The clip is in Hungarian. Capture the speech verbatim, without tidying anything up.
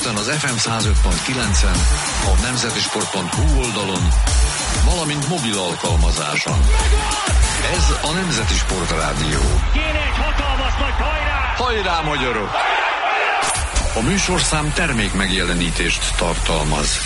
Budapesten az ef em száz öt pont kilencen, a nemzetisport pont hu oldalon, valamint mobil alkalmazáson. Ez a Nemzeti Sport Rádió. Kéne egy hatalmas nagy hajrá! Hajrá, magyarok! A műsorszám termék megjelenítést tartalmaz.